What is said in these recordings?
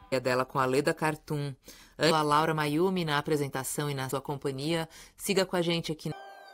dela com a Leda Cartoon. A Laura Mayumi na apresentação e na sua companhia. Siga com a gente aqui.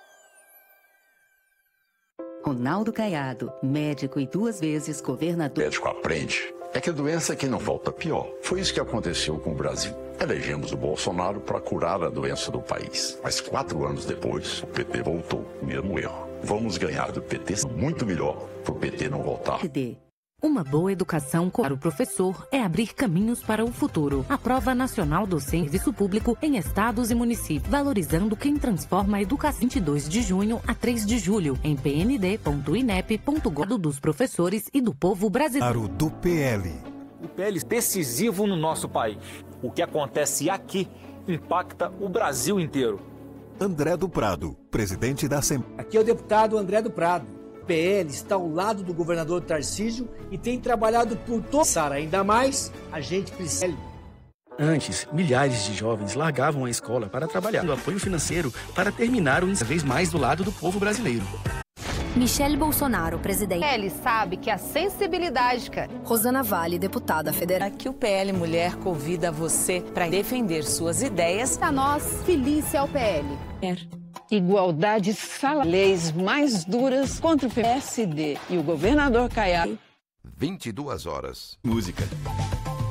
Ronaldo Caiado, médico e 2 vezes governador. O médico aprende. É que a doença que não volta pior. Foi isso que aconteceu com o Brasil. Elegemos o Bolsonaro para curar a doença do país. Mas 4 anos depois, o PT voltou. Mesmo erro. Vamos ganhar do PT muito melhor para o PT não voltar. Uma boa educação para o professor é abrir caminhos para o futuro. A Prova Nacional do Serviço Público em estados e municípios, valorizando quem transforma a educação. 22 de junho a 3 de julho, em pnd.inep.gov dos professores e do povo brasileiro. Do PL. O PL é decisivo no nosso país. O que acontece aqui impacta o Brasil inteiro. André do Prado, presidente da Assembleia. Aqui é o deputado André do Prado. O PL está ao lado do governador Tarcísio e tem trabalhado por toda. Ainda mais, a gente precisa. Antes, milhares de jovens largavam a escola para trabalhar no apoio financeiro para terminar cada vez mais do lado do povo brasileiro. Michele Bolsonaro, presidente. Ele sabe que a sensibilidade... Rosana Vale, deputada federal. Aqui o PL Mulher convida você para defender suas ideias. A nós, Felícia ao PL. Igualdade salarial, leis mais duras contra o PSD e o governador Caiado. 22 horas. Música.